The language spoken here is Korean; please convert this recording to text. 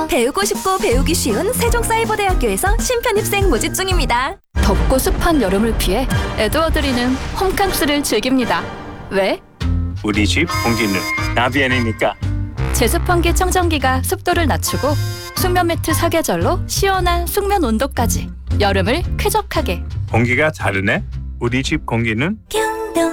배우고 싶고 배우기 쉬운 세종사이버대학교에서 신편입생 모집 중입니다. 덥고 습한 여름을 피해 에드워드리는 홈캉스를 즐깁니다. 왜? 우리 집 공기는 나비안이니까. 제습 환기 청정기가 습도를 낮추고 숙면 매트 사계절로 시원한 숙면 온도까지 여름을 쾌적하게. 공기가 다르네. 우리 집 공기는 겨울